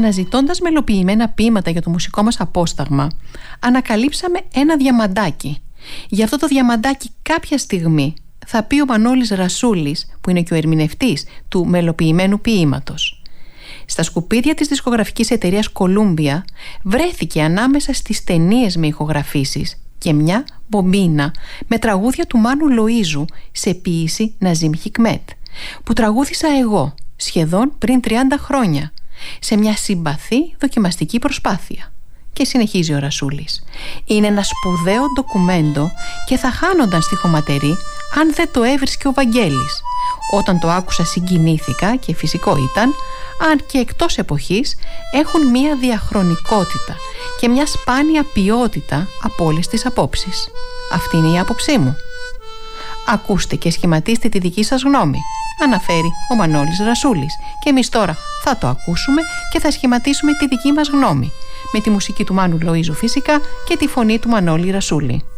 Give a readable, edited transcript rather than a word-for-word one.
Αναζητώντας μελοποιημένα ποίηματα για το μουσικό μας απόσταγμα, ανακαλύψαμε ένα διαμαντάκι. Για αυτό το διαμαντάκι κάποια στιγμή θα πει ο Μανώλης Ρασούλης, που είναι και ο ερμηνευτής του μελοποιημένου ποίηματος. Στα σκουπίδια της δισκογραφικής εταιρείας Columbia βρέθηκε ανάμεσα στις ταινίες με ηχογραφήσεις και μια μπομπίνα με τραγούδια του Μάνου Λοΐζου σε ποίηση Ναζίμ Χικμέτ, που τραγούδισα εγώ σχεδόν πριν 30 χρόνια σε μια συμπαθή δοκιμαστική προσπάθεια. Και συνεχίζει ο Ρασούλης. Είναι ένα σπουδαίο ντοκουμέντο και θα χάνονταν στιχοματερή αν δεν το έβρισκε ο Βαγγέλης. Όταν το άκουσα συγκινήθηκα και φυσικό ήταν, αν και εκτός εποχής έχουν μια διαχρονικότητα και μια σπάνια ποιότητα από όλες τις απόψεις. Αυτή είναι η άποψή μου. Ακούστε και σχηματίστε τη δική σας γνώμη, αναφέρει ο Μανώλης Ρασούλης, και εμείς τώρα θα το ακούσουμε και θα σχηματίσουμε τη δική μας γνώμη με τη μουσική του Μάνου Λοΐζου φυσικά και τη φωνή του Μανώλη Ρασούλη.